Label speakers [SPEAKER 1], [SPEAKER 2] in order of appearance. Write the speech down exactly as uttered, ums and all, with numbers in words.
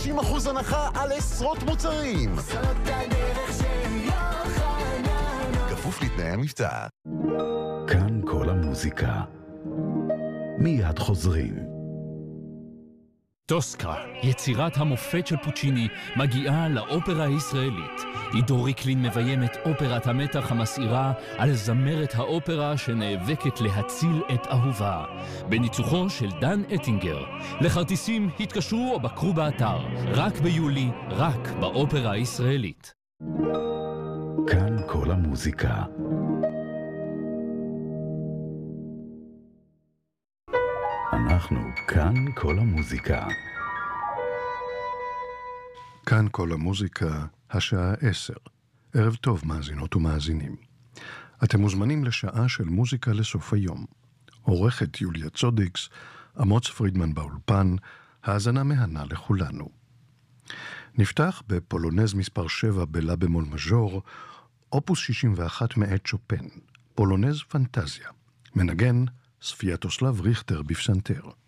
[SPEAKER 1] חמישים אחוז הנחה על עשרות מוצרים.
[SPEAKER 2] זאת הדרך של יוחנן.
[SPEAKER 1] כפוף לתנאי המבצע.
[SPEAKER 3] כאן כל המוזיקה. מיד חוזרים.
[SPEAKER 4] טוסקה, יצירת המופת של פוצ'יני, מגיעה לאופרה הישראלית. עידו ריקלין מביים את אופרת המתח המסעירה על זמרת האופרה שנאבקת להציל את אהובה, בניצוחו של דן אטינגר. לכרטיסים התקשרו או בקרו באתר, רק ביולי, רק באופרה הישראלית.
[SPEAKER 3] כאן כל המוזיקה. אנחנו כאן כל המוזיקה.
[SPEAKER 5] כאן כל המוזיקה, השעה עשר. ערב טוב מאזינות ומאזינים. אתם מוזמנים לשעה של מוזיקה לסוף היום. עורכת יוליה צודיקס, אמוץ פרידמן באולפן, האזנה מהנה לכולנו. נפתח בפולונז מספר שבע בלה במול מז'ור, אופוס שישים ואחת מאת שופן, פולונז פנטזיה. מנגן ספיאטוסלב ריכטר בפסנתר.